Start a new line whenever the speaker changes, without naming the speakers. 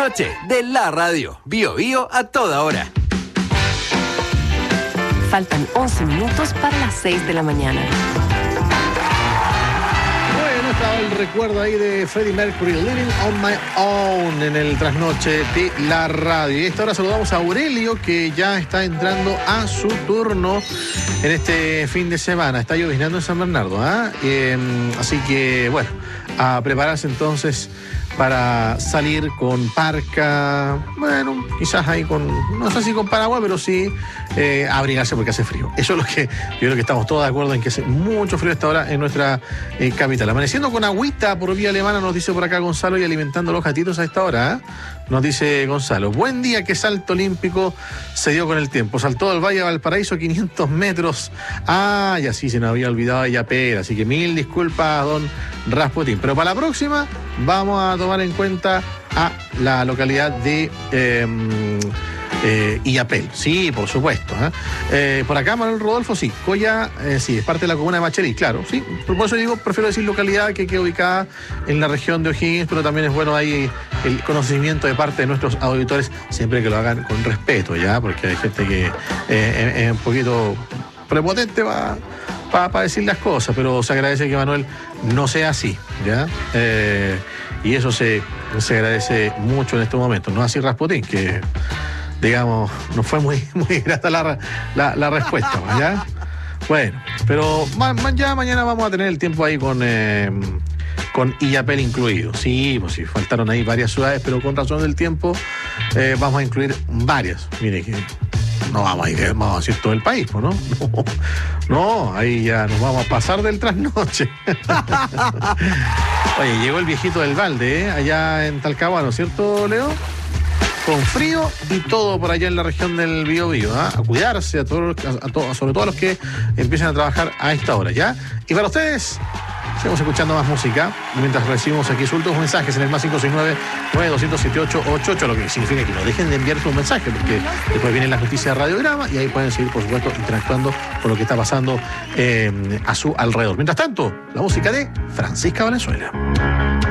trasnoche de la radio. Bio Bio a toda hora.
Faltan 11 minutos para las 6 de la mañana.
Bueno, estaba el recuerdo ahí de Freddie Mercury, Living on My Own, en el trasnoche de la radio. Y a esta hora saludamos a Aurelio, que ya está entrando a su turno en este fin de semana. Está lloviznando en San Bernardo, así que, bueno, a prepararse entonces para salir con parca, bueno, quizás ahí con, no sé si con paraguas, pero sí abrigarse porque hace frío. Eso es lo que yo creo que estamos todos de acuerdo en que hace mucho frío a esta hora en nuestra capital. Amaneciendo con agüita por vía alemana, nos dice por acá Gonzalo, y alimentando los gatitos a esta hora, nos dice Gonzalo. Buen día, qué salto olímpico se dio con el tiempo. Saltó del Valle de Valparaíso 500 metros. Y así se nos había olvidado de Yapera. Así que mil disculpas, don Rasputín. Pero para la próxima vamos a tomar en cuenta a la localidad de Illapel. Sí, por supuesto. Por acá Manuel Rodolfo, sí. Coya, sí, es parte de la comuna de Machelí, claro. Sí, por eso digo, prefiero decir localidad que queda ubicada en la región de O'Higgins, pero también es bueno ahí el conocimiento de parte de nuestros auditores, siempre que lo hagan con respeto, ¿ya? Porque hay gente que es un poquito prepotente para decir las cosas, pero se agradece que Manuel no sea así, ¿ya? Y eso se agradece mucho en estos momentos. No así Rasputín, que, digamos, no fue muy grata la respuesta, ¿ya? Bueno, pero ya mañana vamos a tener el tiempo ahí con Illapel incluido. Sí, pues sí, faltaron ahí varias ciudades, pero con razón del tiempo vamos a incluir varias. Mire que no vamos a decir todo el país, pues, ¿no? No, ahí ya nos vamos a pasar del trasnoche. Oye, llegó el viejito del balde, allá en Talcahuano, ¿cierto, Leo? Con frío y todo por allá en la región del Biobío, a cuidarse, sobre todo a los que empiezan a trabajar a esta hora, ¿ya? Y para ustedes, seguimos escuchando más música mientras recibimos aquí sus últimos mensajes en el más 569-9200-7888, lo que significa que no dejen de enviar sus mensajes, porque después vienen las noticias de Radiograma y ahí pueden seguir, por supuesto, interactuando con lo que está pasando a su alrededor. Mientras tanto, la música de Francisca Valenzuela.